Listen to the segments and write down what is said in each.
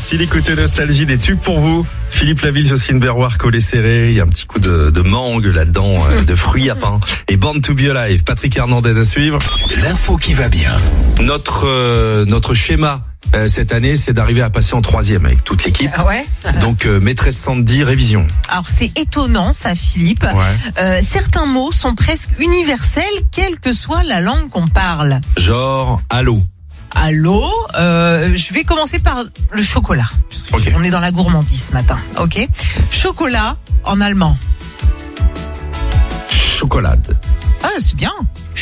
Merci d'écouter Nostalgie, des tubes pour vous. Philippe Laville, Jocelyne Berroir, Collet Serré. Il y a un petit coup de mangue là-dedans, de fruits à pain. Et Born to be Alive. Patrick Hernandez à suivre. L'info qui va bien. Notre schéma cette année, c'est d'arriver à passer en 3e avec toute l'équipe. Ah ouais. Donc maîtresse Sandy, révision. Alors c'est étonnant ça, Philippe. Ouais. Certains mots sont presque universels, quelle que soit la langue qu'on parle. Genre allô. Allô, je vais commencer par le chocolat. Ok. On est dans la gourmandise ce matin, ok. Chocolat en allemand. Chocolade. Ah, c'est bien.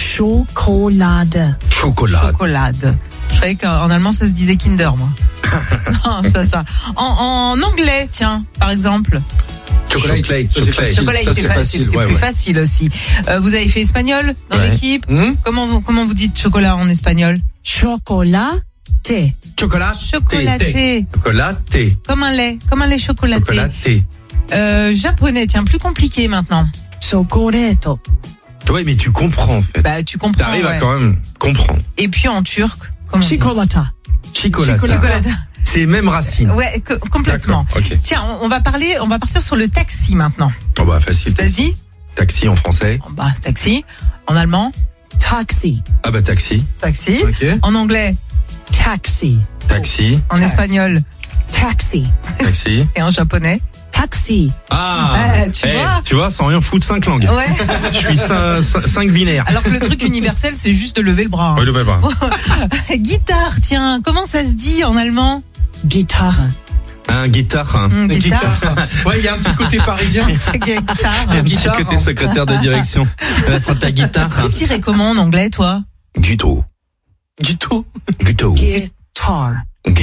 Schokolade. Chocolade. Chocolade. Je croyais qu'en allemand ça se disait Kinder, moi. Non, c'est pas ça. En anglais, tiens, par exemple. Chocolate. Ça, c'est facile. Chocolat, Ça, c'est plus facile aussi. Vous avez fait espagnol dans Ouais. l'équipe. Comment vous dites chocolat en espagnol? Chocolat. Thé. Chocolat. Chocolaté. Chocolaté. Comme un lait chocolaté. Chocolaté. Japonais, tiens, plus compliqué maintenant. Chocoreto. Ouais, mais tu comprends en fait. Bah, tu comprends. T'arrives ouais. à quand même comprendre. Et puis en turc, comment on dit? Chocolata. Chocolate. Chocolate. C'est même racine. Ouais, complètement. D'accord, ok. Tiens, on va partir sur le taxi maintenant. Oh bah facile. Vas-y. Taxi en français. Bah, taxi. En allemand. Taxi. Ah bah taxi. Taxi. Ok. En anglais. Taxi. Taxi. En espagnol. Taxi. Taxi. Et en japonais. Taxi. Ah. Tu vois sans rien foutre 5 langues. Ouais. Je suis 5 binaires. Alors que le truc universel, c'est juste de lever le bras. Oui, levez pas. Guitare, tiens. Comment ça se dit en allemand? Guitare. Un guitare. Guitare. Ouais, il y a un petit côté parisien. Guitare. Un petit côté secrétaire de direction. Ta guitare. Tu dirais comment en anglais, toi? Guito. Guito. Guito. Guitar.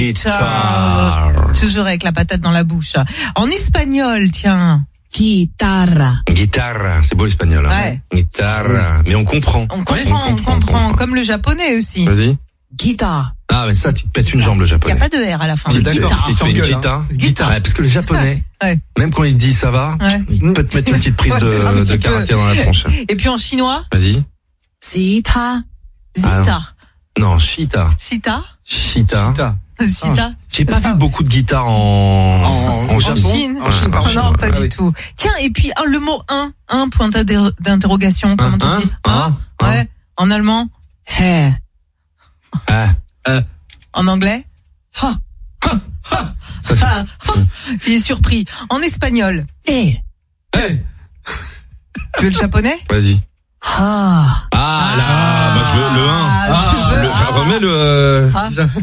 Guitare. Toujours avec la patate dans la bouche. En espagnol, tiens. Guitarra. Guitare. C'est beau l'espagnol. Hein. Ouais. Guitare. Mais on comprend. On comprend. Comme le japonais aussi. Vas-y. Guitare. Ah, mais ça, tu te pètes une jambe, le Il n'y japonais. a pas de R à la fin. Si d'accord. Guitare. tu fais une s'engueule, guitare. Guitare. Ouais, parce que le japonais, Ouais. même quand il dit ça va, Ouais. il peut te mettre une petite prise Ouais, un de petit peu. caractère dans la tronche. Et puis en chinois, Vas-y. Zita. Zita. Non, Chita. Sita. Chita. Sita. J'ai pas vu beaucoup de guitares en En Japon. Chine. En Chine, Ouais, pardon. Non, pas Ah du oui. tout. Tiens, et puis le mot un point d'interrogation. Comment on dit? Ouais. En allemand. Hair. Ah. En anglais. Ha. Ah, il est surpris. En espagnol. Eh. Tu veux le japonais? Vas-y. Ha. Ah là, bah je veux le 1. Remets le.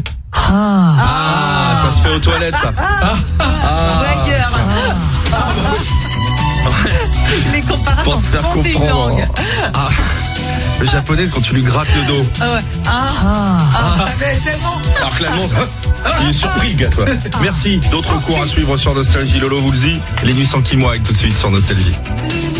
Ah, ça se fait aux toilettes, ça. Ou ailleurs. Les comparaisons Pour se faire sont une comprendre. langue. Ah. Le japonais, quand tu lui grattes le dos. Ah ouais. Mais c'est bon. Alors que l'allemand, il est surpris, le gars, toi. Merci. D'autres cours à suivre sur Nostalgie. Lolo vous le dit. Les nuits sans Kimoa avec tout de suite sur Nostalgie.